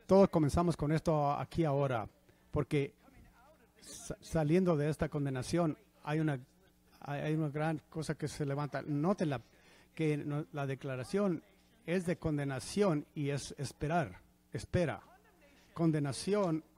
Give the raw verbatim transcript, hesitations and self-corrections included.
todos comenzamos con esto aquí ahora, porque sa- saliendo de esta condenación hay una, hay hay una gran cosa que se levanta. Nótela, que no- la declaración es de condenación y es esperar, espera. Condenación